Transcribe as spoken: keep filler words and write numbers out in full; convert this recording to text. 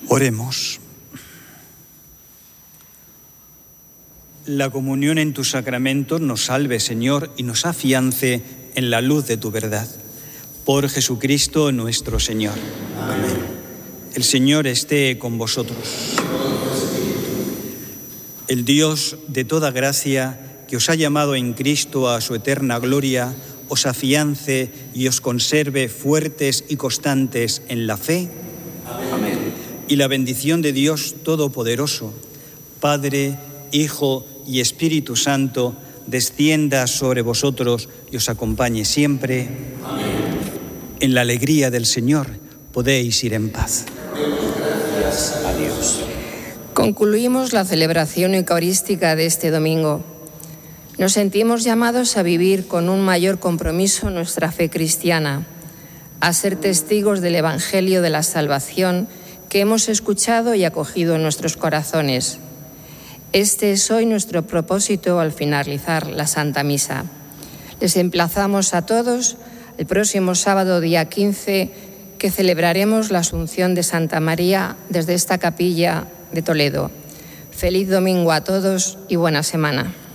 Oremos. La comunión en tus sacramentos nos salve, Señor, y nos afiance en la luz de tu verdad. Por Jesucristo nuestro Señor. Amén. El Señor esté con vosotros. El Dios de toda gracia, que os ha llamado en Cristo a su eterna gloria, os afiance y os conserve fuertes y constantes en la fe. Amén. Y la bendición de Dios Todopoderoso, Padre, Hijo y Espíritu Santo, descienda sobre vosotros y os acompañe siempre. Amén. En la alegría del Señor podéis ir en paz. Gracias a Dios. Concluimos la celebración eucarística de este domingo. Nos sentimos llamados a vivir con un mayor compromiso nuestra fe cristiana, a ser testigos del Evangelio de la salvación que hemos escuchado y acogido en nuestros corazones. Este es hoy nuestro propósito al finalizar la Santa Misa. Les emplazamos a todos el próximo sábado, día quince, que celebraremos la Asunción de Santa María desde esta capilla de Toledo. Feliz domingo a todos y buena semana.